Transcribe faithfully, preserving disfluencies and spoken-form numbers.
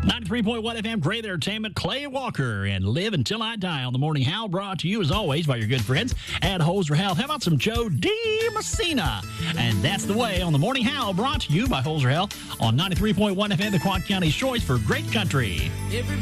ninety-three point one F M, Great Entertainment, Clay Walker, and Live Until I Die on the Morning Howl, brought to you, as always, by your good friends at Holzer Health. How about some Joe DiMessina? And that's the way on the Morning Howl, brought to you by Holzer Health on ninety-three point one F M, the Quad County's choice for great country. Everybody